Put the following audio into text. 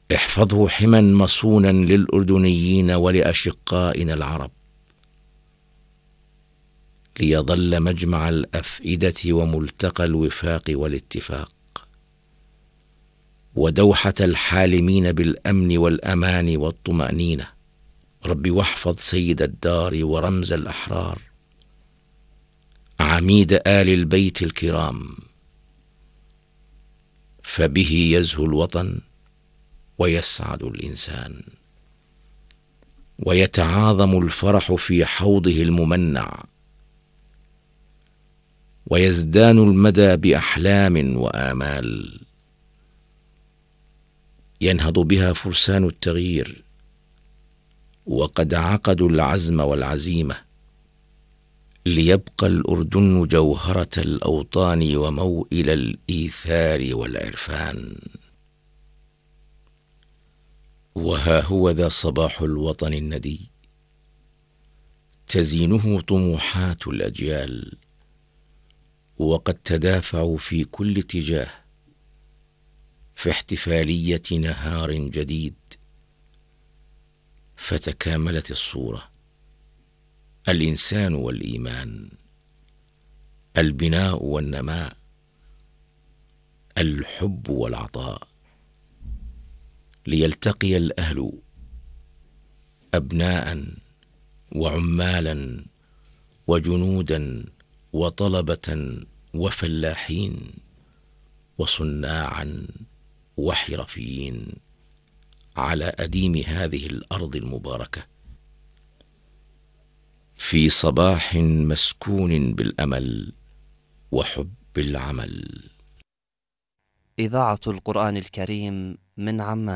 احفظه حما مصونا للأردنيين ولأشقائنا العرب، ليظل مجمع الأفئدة وملتقى الوفاق والاتفاق، ودوحة الحالمين بالأمن والأمان والطمأنينة. رب واحفظ سيد الدار ورمز الأحرار، عميد آل البيت الكرام، فبه يزهو الوطن ويسعد الإنسان، ويتعاظم الفرح في حوضه الممنع، ويزدان المدى بأحلام وآمال، ينهض بها فرسان التغيير، وقد عقدوا العزم والعزيمة، ليبقى الأردن جوهرة الأوطان وموئل الإيثار والعرفان. وها هو ذا صباح الوطن الندي، تزينه طموحات الأجيال، وقد تدافعوا في كل اتجاه في احتفالية نهار جديد، فتكاملت الصورة: الإنسان والإيمان، البناء والنماء، الحب والعطاء، ليلتقي الأهل أبناء وعمالا وجنودا وطلبة وفلاحين وصناعا وحرفيين على أديم هذه الأرض المباركة، في صباح مسكون بالأمل وحب العمل. إذاعة القرآن الكريم من عمان.